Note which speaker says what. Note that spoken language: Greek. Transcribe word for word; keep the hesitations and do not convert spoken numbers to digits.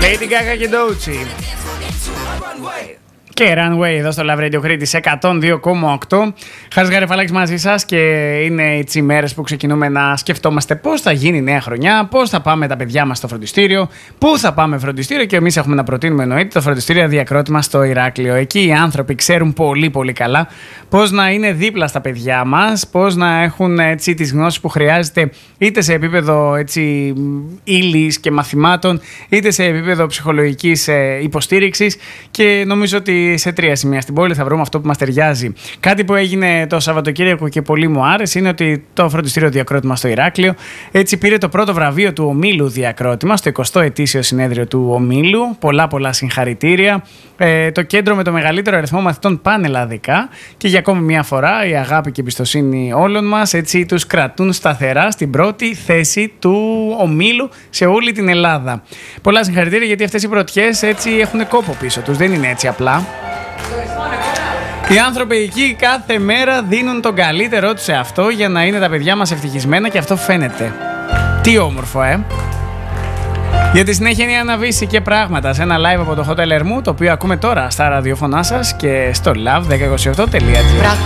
Speaker 1: Lady Gaga και Doechii. Και Runway εδώ στο Love Radio Κρήτης εκατόν δύο κόμμα οκτώ. Χάρης Γαρεφαλάκης μαζί σας και είναι έτσι οι μέρες που ξεκινούμε να σκεφτόμαστε πώς θα γίνει η νέα χρονιά, πώς θα πάμε τα παιδιά μας στο φροντιστήριο, πού θα πάμε φροντιστήριο και εμείς έχουμε να προτείνουμε εννοείται το φροντιστήριο Διακρότημα στο Ηράκλειο. Εκεί οι άνθρωποι ξέρουν πολύ πολύ καλά πώς να είναι δίπλα στα παιδιά μας, πώς να έχουν έτσι τις γνώσεις που χρειάζεται είτε σε επίπεδο έτσι ύλης και μαθημάτων, είτε σε επίπεδο ψυχολογικής υποστήριξης και νομίζω ότι σε τρία σημεία στην πόλη θα βρούμε αυτό που μας ταιριάζει. Κάτι που έγινε το Σαββατοκύριακο και πολύ μου άρεσε είναι ότι το φροντιστήριο Διακρότημα στο Ηράκλειο έτσι πήρε το πρώτο βραβείο του ομίλου Διακρότημα στο εικοστό ετήσιο συνέδριο του ομίλου. Πολλά πολλά συγχαρητήρια. Ε, το κέντρο με το μεγαλύτερο αριθμό μαθητών πανελλαδικά και για ακόμη μια φορά η αγάπη και η εμπιστοσύνη όλων μας έτσι τους κρατούν σταθερά στην πρώτη θέση του ομίλου σε όλη την Ελλάδα. Πολλά συγχαρητήρια γιατί αυτές οι πρωτιές έτσι έχουν κόπο πίσω τους, δεν είναι έτσι απλά. Οι άνθρωποι εκεί κάθε μέρα δίνουν τον καλύτερό τους σε αυτό για να είναι τα παιδιά μας ευτυχισμένα και αυτό φαίνεται. Τι όμορφο, ε! Για τη συνέχεια είναι η Άννα Βύση και πράγματα σε ένα live από το Hotel Ermou, το οποίο ακούμε τώρα στα ραδιοφωνά σας και στο love δέκα είκοσι οκτώ τελεία gr.